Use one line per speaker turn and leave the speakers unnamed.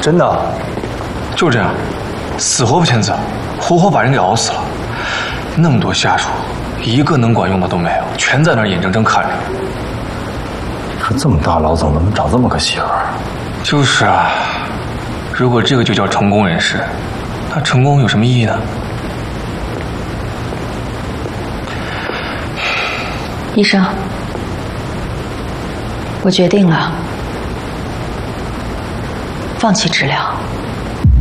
真的？
就这样，死活不签字，活活把人给熬死了。那么多下属，一个能管用的都没有，全在那儿眼睁睁看着。
说这么大老总怎么找这么个媳妇儿？
就是啊，如果这个就叫成功人士，那成功有什么意义呢？
医生，我决定了，放弃治疗。